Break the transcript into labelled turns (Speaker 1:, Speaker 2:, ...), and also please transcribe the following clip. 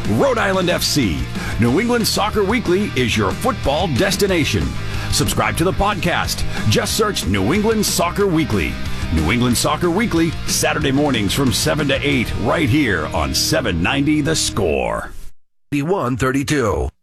Speaker 1: Rhode Island FC. New England Soccer Weekly is your football destination. Subscribe to the podcast. Just search New England Soccer Weekly. New England Soccer Weekly, Saturday mornings from 7 to 8, right here on 790 The Score.
Speaker 2: 132.